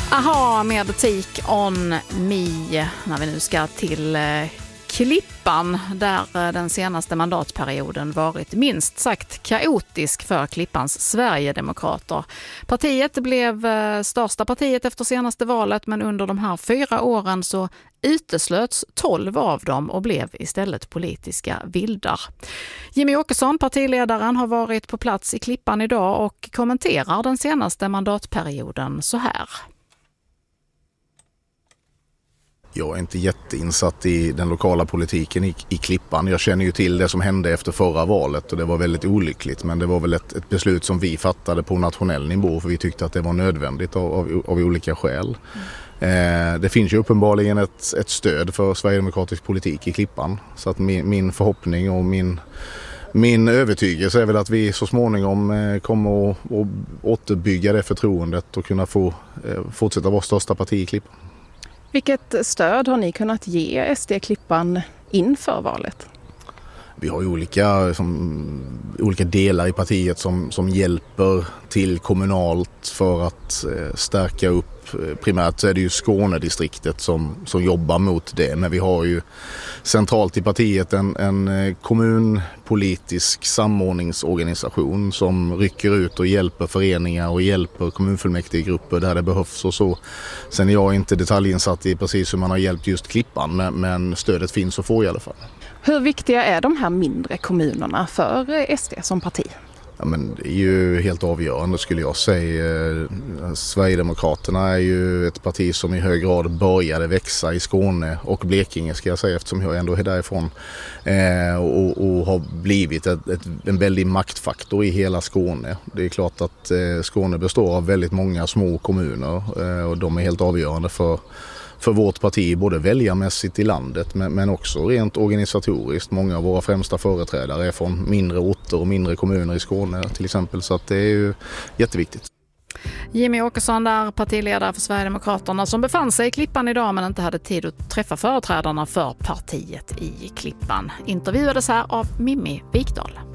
Aha med Take On Me när vi nu ska till Klippan där den senaste mandatperioden varit minst sagt kaotisk för Klippans Sverigedemokrater. Partiet blev största partiet efter senaste valet, men under de här 4 åren så uteslöts 12 av dem och blev istället politiska vildar. Jimmie Åkesson, partiledaren, har varit på plats i Klippan idag och kommenterar den senaste mandatperioden så här. Jag är inte jätteinsatt i den lokala politiken i Klippan. Jag känner ju till det som hände efter förra valet och det var väldigt olyckligt. Men det var väl ett beslut som vi fattade på nationell nivå för vi tyckte att det var nödvändigt av olika skäl. Det finns ju uppenbarligen ett stöd för sverigedemokratisk politik i Klippan. Så att min förhoppning och min övertygelse är väl att vi så småningom kommer att återbygga det förtroendet och kunna få fortsätta vara största parti i Klippan. Vilket stöd har ni kunnat ge SD Klippan inför valet? Vi har ju olika delar i partiet som hjälper till kommunalt för att stärka upp. Primärt så är det ju Skånedistriktet som jobbar mot det, men vi har ju centralt i partiet en kommunpolitisk samordningsorganisation som rycker ut och hjälper föreningar och hjälper kommunfullmäktigegrupper där det behövs och så. Sen är jag inte detaljinsatt i precis hur man har hjälpt just Klippan, men stödet finns att få i alla fall. Hur viktiga är de här mindre kommunerna för SD som parti? Ja, men det är ju helt avgörande skulle jag säga. Sverigedemokraterna är ju ett parti som i hög grad började växa i Skåne och Blekinge ska jag säga eftersom jag ändå är därifrån. Och har blivit en väldig maktfaktor i hela Skåne. Det är klart att Skåne består av väldigt många små kommuner och de är helt avgörande för vårt parti både väljarmässigt i landet men också rent organisatoriskt. Många av våra främsta företrädare är från mindre orter och mindre kommuner i Skåne till exempel, så att det är ju jätteviktigt. Jimmie Åkesson där, partiledare för Sverigedemokraterna, som befann sig i Klippan idag men inte hade tid att träffa företrädarna för partiet i Klippan. Intervjuades här av Mimmi Wikdahl.